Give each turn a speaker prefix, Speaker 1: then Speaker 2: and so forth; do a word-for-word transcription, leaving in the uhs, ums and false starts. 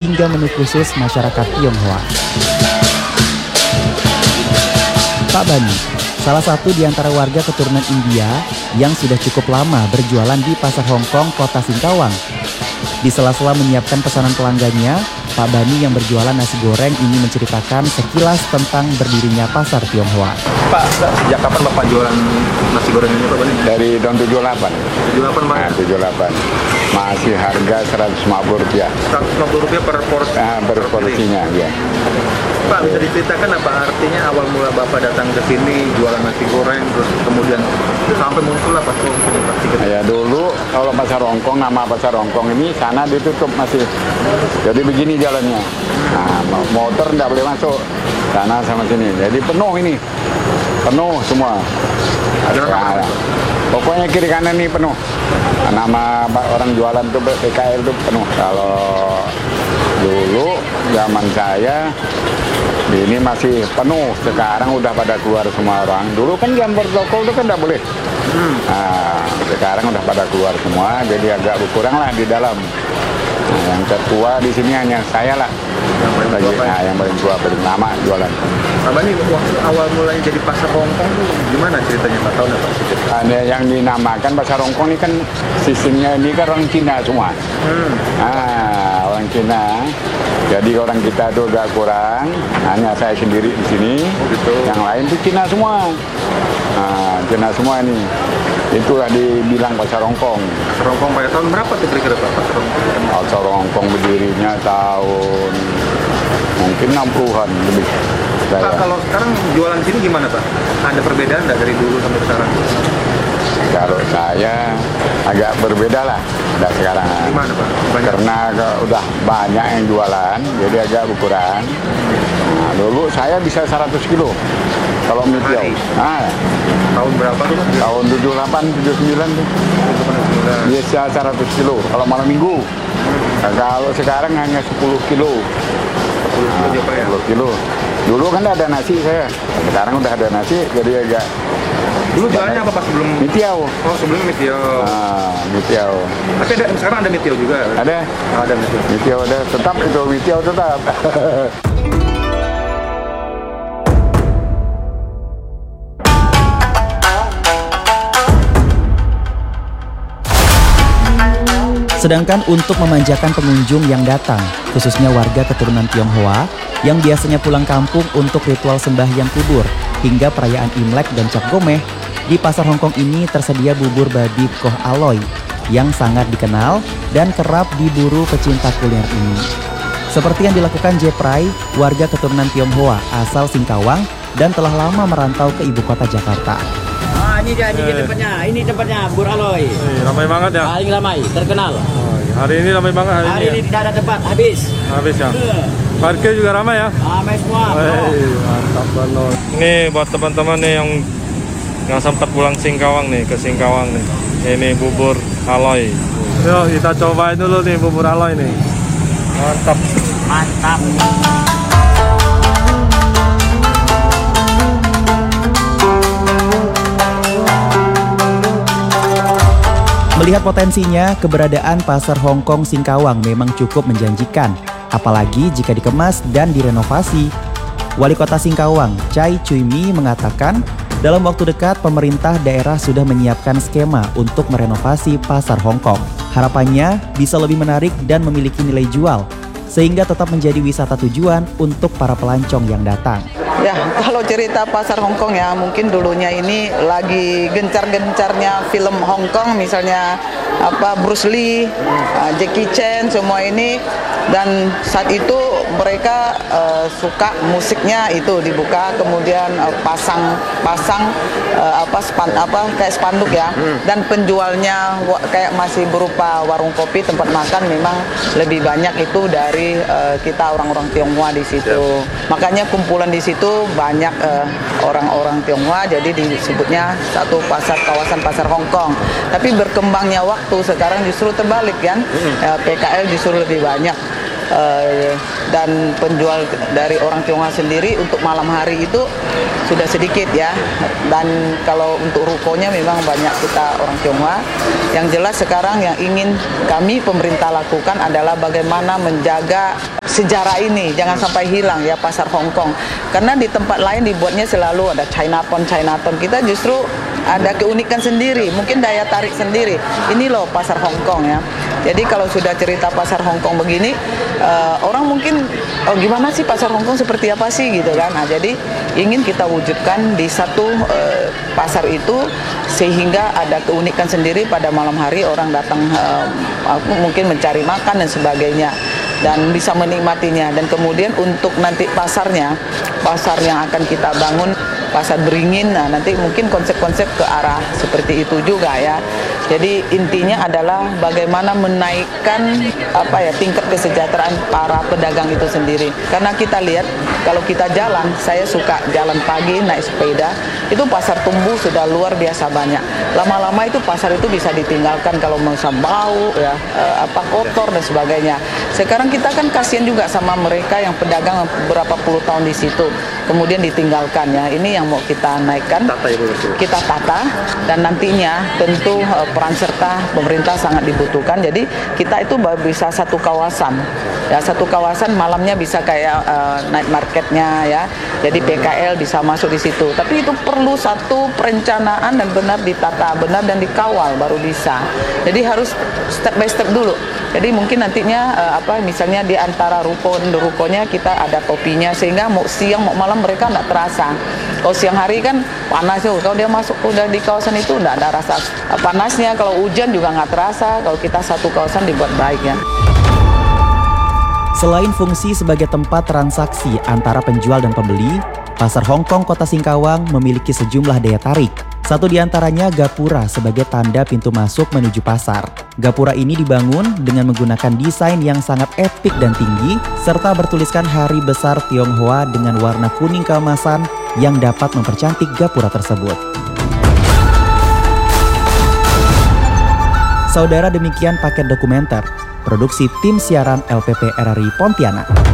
Speaker 1: hingga menu khusus masyarakat Tionghoa. Pak Bani, salah satu di antara warga keturunan India yang sudah cukup lama berjualan di Pasar Hongkong, Kota Singkawang. Di sela-sela menyiapkan pesanan pelanggannya, Pak Bani yang berjualan nasi goreng ini menceritakan sekilas tentang berdirinya Pasar Tionghoa.
Speaker 2: Pak, sejak kapan Bapak jualan nasi goreng ini Pak Bani?
Speaker 3: Dari tahun tujuh puluh delapan.
Speaker 2: tujuh puluh delapan Pak?
Speaker 3: Nah, tujuh puluh delapan. Masih harga seratus lima puluh rupiah.
Speaker 2: seratus lima puluh rupiah per porsi?
Speaker 3: Nah, per porsinya, ya.
Speaker 2: Pak, bisa diceritakan apa artinya awal mula Bapak datang ke sini jualan nasi goreng, terus kemudian sampai muncul apa tuh?
Speaker 3: Ya dulu kalau Pasar Hongkong, nama Pasar Hongkong ini sana ditutup masih. Jadi begini jalannya. Nah, motor nggak boleh masuk sana sama sini. Jadi penuh ini, penuh semua.
Speaker 2: Ada
Speaker 3: nah, pokoknya kiri kanan ini penuh. Nama orang jualan tuh P K L itu penuh. Kalau dulu zaman saya ini masih penuh, sekarang udah pada keluar semua orang. Dulu kan jam protokol itu kan nggak boleh. Hmm. Nah, sekarang udah pada keluar semua, jadi agak berkurang lah di dalam. Nah, yang tertua di sini hanya saya lah.
Speaker 2: Yang paling tua,
Speaker 3: Bagi, nah, yang paling tua, paling lama jualan.
Speaker 2: Pak Bani, waktu awal mulanya jadi Pasar Hongkong tuh gimana ceritanya Pak? Tahu nggak Pak?
Speaker 3: Ada yang dinamakan Pasar Hongkong ini kan sistemnya ini kan orang Cina semua. Hmm. Nah, orang Cina. Jadi orang kita tuh agak kurang, hanya saya sendiri di sini. Oh, gitu. Yang lain tuh Cina semua. Nah, Cina semua ini. Itulah dibilang Pasar Hongkong.
Speaker 2: Pasar Hongkong pada tahun berapa tuh kira-kira Pak Pasar Hongkong?
Speaker 3: Pasar Hongkong berdirinya tahun mungkin enam puluhan lebih.
Speaker 2: Pak, kalau sekarang jualan di sini gimana Pak? Ada perbedaan nggak dari dulu sampai sekarang?
Speaker 3: Kalau saya agak berbeda lah dari sekarang.
Speaker 2: Gimana Pak? Banyak.
Speaker 3: Karena udah banyak yang jualan, jadi agak berkurang. Nah, dulu saya bisa seratus kilo kalau mitiau. Nah,
Speaker 2: tahun berapa tuh?
Speaker 3: tahun tujuh puluh delapan, tujuh puluh sembilan tuh. Biasa seratus kilo kalau malam minggu. Nah, kalau sekarang hanya sepuluh kilo.
Speaker 2: sepuluh kilo aja Pak ya?
Speaker 3: sepuluh kilo. Dulu kan ada nasi saya. Sekarang udah ada nasi, jadi agak.
Speaker 2: Dulu jualannya apa Pak sebelum?
Speaker 3: Mitiau.
Speaker 2: Oh, sebelum mitiau.
Speaker 3: Ah, mitiau.
Speaker 2: Tapi ada, sekarang ada mitiau juga?
Speaker 3: Ada.
Speaker 2: Oh, ada mitiau.
Speaker 3: Mitiau ada, tetap itu mitiau tetap.
Speaker 1: Sedangkan untuk memanjakan pengunjung yang datang, khususnya warga keturunan Tionghoa, yang biasanya pulang kampung untuk ritual sembahyang kubur hingga perayaan Imlek dan Cap Gomeh, di Pasar Hongkong ini tersedia bubur babi Koh Aloy yang sangat dikenal dan kerap diburu pecinta kuliner ini. Seperti yang dilakukan Jeprai, warga keturunan Tionghoa asal Singkawang dan telah lama merantau ke ibu kota Jakarta.
Speaker 4: Ah, ini dia, ini dia tempatnya, ini tempatnya bubur Aloy.
Speaker 5: Eh, ramai banget ya.
Speaker 4: Paling ramai, terkenal.
Speaker 5: Oh, hari ini ramai banget hari,
Speaker 4: Hari
Speaker 5: ini.
Speaker 4: ini tidak ada tempat, habis.
Speaker 5: Habis ya. Parkir juga ramai ya.
Speaker 4: Ramai semua.
Speaker 5: Wey, mantap banget. Ini buat teman-teman nih yang yang sempat pulang Singkawang nih, ke Singkawang nih. Ini bubur Aloy. Yuk kita cobain dulu nih bubur Aloy nih. Mantap.
Speaker 4: Mantap.
Speaker 1: Melihat potensinya, keberadaan Pasar Hongkong Singkawang memang cukup menjanjikan, apalagi jika dikemas dan direnovasi. Wali Kota Singkawang, Chai Cui Mi mengatakan, dalam waktu dekat pemerintah daerah sudah menyiapkan skema untuk merenovasi Pasar Hongkong. Harapannya bisa lebih menarik dan memiliki nilai jual, sehingga tetap menjadi wisata tujuan untuk para pelancong yang datang.
Speaker 6: Ya, kalau cerita Pasar Hongkong ya, mungkin dulunya ini lagi gencar-gencarnya film Hongkong, misalnya apa Bruce Lee, uh, Jackie Chan, semua ini. Dan saat itu mereka uh, suka musiknya itu dibuka, kemudian uh, pasang pasang uh, apa span apa kayak spanduk ya. Dan penjualnya kayak masih berupa warung kopi, tempat makan, memang lebih banyak itu dari uh, kita orang-orang Tionghoa di situ. Makanya kumpulan di situ banyak orang-orang uh, Tionghoa, jadi disebutnya satu pasar, kawasan Pasar Hongkong. Tapi berkembangnya waktu sekarang justru terbalik kan, uh, P K L justru lebih banyak. uh, dan penjual dari orang Tionghoa sendiri untuk malam hari itu sudah sedikit ya. Dan kalau untuk rukonya memang banyak kita orang Tionghoa. Yang jelas sekarang yang ingin kami pemerintah lakukan adalah bagaimana menjaga sejarah ini jangan sampai hilang ya, pasar Hong Kong. Karena di tempat lain dibuatnya selalu ada Chinatown, Chinatown. Kita justru ada keunikan sendiri, mungkin daya tarik sendiri. Ini loh pasar Hong Kong ya. Jadi kalau sudah cerita pasar Hong Kong begini, uh, orang mungkin oh gimana sih pasar Hong Kong seperti apa sih gitu kan. Nah, jadi ingin kita wujudkan di satu uh, pasar itu sehingga ada keunikan sendiri pada malam hari orang datang uh, mungkin mencari makan dan sebagainya dan bisa menikmatinya. Dan kemudian untuk nanti pasarnya, pasar yang akan kita bangun pasar beringin, nah nanti mungkin konsep-konsep ke arah seperti itu juga ya. Jadi intinya adalah bagaimana menaikkan apa ya tingkat kesejahteraan para pedagang itu sendiri. Karena kita lihat kalau kita jalan, saya suka jalan pagi naik sepeda, itu pasar tumbuh sudah luar biasa banyak. Lama-lama itu pasar itu bisa ditinggalkan kalau masa bau ya, eh, apa kotor dan sebagainya. Sekarang kita kan kasihan juga sama mereka yang pedagang beberapa puluh tahun di situ, kemudian ditinggalkan ya. Ini yang mau kita naikkan,
Speaker 2: Tata itu betul.
Speaker 6: kita tata, dan nantinya tentu uh, peran serta pemerintah sangat dibutuhkan. Jadi kita itu bisa satu kawasan, ya satu kawasan malamnya bisa kayak uh, night marketnya ya. Jadi P K L bisa masuk di situ. Tapi itu perlu satu perencanaan dan benar ditata, benar dan dikawal baru bisa. Jadi harus step by step dulu. Jadi mungkin nantinya uh, apa misalnya di antara ruko rukonya kita ada topinya sehingga mau siang mau malam mereka nggak terasa. Kalau siang hari kan panas tuh, kalau dia masuk udah di kawasan itu nggak ada rasa panasnya. Kalau hujan juga nggak terasa. Kalau kita satu kawasan dibuat baik ya.
Speaker 1: Selain fungsi sebagai tempat transaksi antara penjual dan pembeli, pasar Hong Kong Kota Singkawang memiliki sejumlah daya tarik. Satu di antaranya gapura sebagai tanda pintu masuk menuju pasar. Gapura ini dibangun dengan menggunakan desain yang sangat epik dan tinggi, serta bertuliskan Hari Besar Tionghoa dengan warna kuning keemasan yang dapat mempercantik gapura tersebut. Saudara, demikian paket dokumenter produksi tim siaran L P P R R I Pontianak.